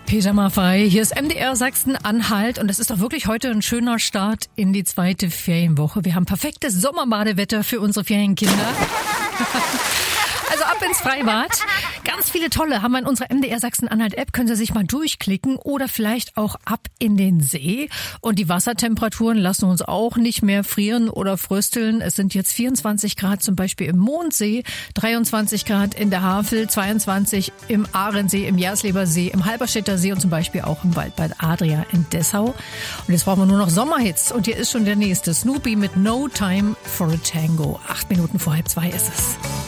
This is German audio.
Peter Maffay, hier ist MDR Sachsen-Anhalt und es ist doch wirklich heute ein schöner Start in die zweite Ferienwoche. Wir haben perfektes Sommerbadewetter für unsere Ferienkinder. Also ab ins Freibad. Ganz viele tolle haben wir in unserer MDR Sachsen-Anhalt-App. Können Sie sich mal durchklicken oder vielleicht auch ab in den See. Und die Wassertemperaturen lassen uns auch nicht mehr frieren oder frösteln. Es sind jetzt 24 Grad zum Beispiel im Mondsee, 23 Grad in der Havel, 22 im Ahrensee, im Jersleber See, im Halberstädter See und zum Beispiel auch im Waldbad Adria in Dessau. Und jetzt brauchen wir nur noch Sommerhits. Und hier ist schon der nächste. Snoopy mit No Time for a Tango. 8 Minuten vor 1:30 ist es.